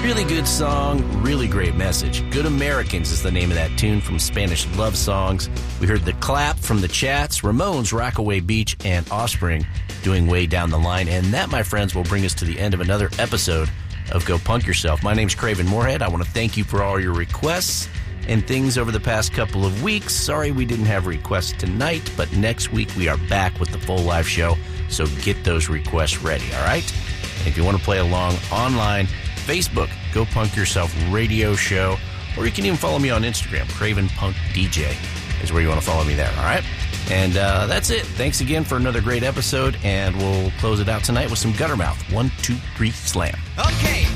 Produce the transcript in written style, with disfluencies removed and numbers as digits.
Really good song, really great message. Good Americans is the name of that tune from Spanish love songs. We heard The Clap from the Chats, Ramones, Rockaway Beach, and Offspring doing Way Down the Line. And that, my friends, will bring us to the end of another episode of Go Punk Yourself. My name's Craven Moorhead. I want to thank you for all your requests and things over the past couple of weeks. Sorry we didn't have requests tonight, but next week we are back with the full live show, so get those requests ready, all right? And if you want to play along online, Facebook, Go Punk Yourself Radio Show, or you can even follow me on Instagram, Craven Punk DJ is where you want to follow me there, all right? And that's it. Thanks again for another great episode, and we'll close it out tonight with some Guttermouth. 1, 2, 3, slam. Okay,